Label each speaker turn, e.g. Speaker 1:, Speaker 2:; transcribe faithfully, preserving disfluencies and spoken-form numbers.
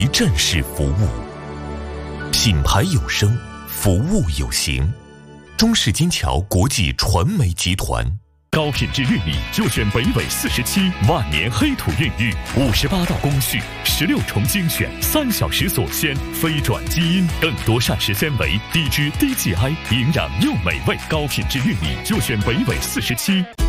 Speaker 1: 正式服务。品牌有声，服务有型。中式金桥国际传媒集团。高品质玉米就选北纬四十七，万年黑土孕育，五十八道工序，十六重精选，三小时锁鲜，飞转基因，更多膳食纤维，低脂低 G I， 营养又美味。高品质玉米就选北纬四十七。